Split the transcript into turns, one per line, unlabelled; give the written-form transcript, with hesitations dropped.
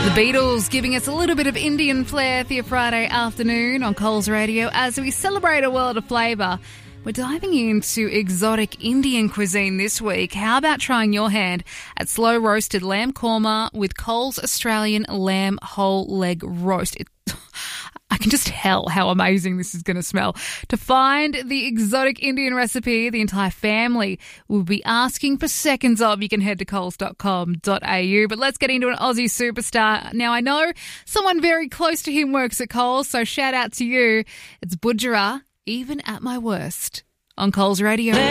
The Beatles giving us a little bit of Indian flair for your Friday afternoon on Coles Radio as we celebrate a world of flavour. We're diving into exotic Indian cuisine this week. How about trying your hand at slow roasted lamb korma with Coles Australian lamb whole leg roast? I can just tell how amazing this is going to smell. To find the exotic Indian recipe the entire family will be asking for seconds of, you can head to coles.com.au. But let's get into an Aussie superstar. Now, I know someone very close to him works at Coles, so shout out to you. It's Budjerah, even at my worst, on Coles Radio.